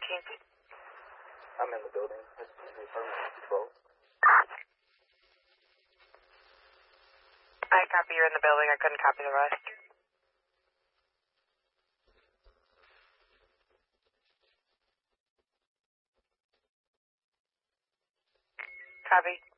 I'm in the building. This is the affirmative 12. I copy you're in the building. I couldn't copy the rest. Copy.